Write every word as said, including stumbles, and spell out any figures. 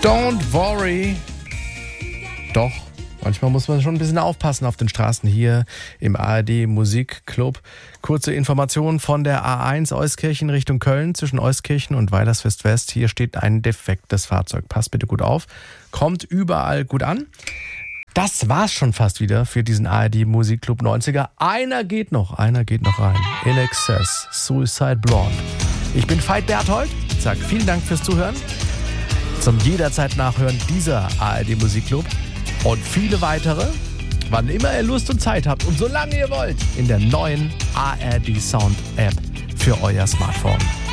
Don't worry. Doch, manchmal muss man schon ein bisschen aufpassen auf den Straßen hier im A R D Musikclub. Kurze Information von der A eins Euskirchen Richtung Köln zwischen Euskirchen und Weilerswest West. Hier steht ein defektes Fahrzeug. Passt bitte gut auf. Kommt überall gut an. Das war's schon fast wieder für diesen A R D Musikclub neunziger. Einer geht noch, einer geht noch rein. In Excess, Suicide Blonde. Ich bin Veit Berthold. Sag vielen Dank fürs Zuhören. Zum jederzeit Nachhören dieser A R D Musikclub und viele weitere, wann immer ihr Lust und Zeit habt und solange ihr wollt, in der neuen A R D Sound App für euer Smartphone.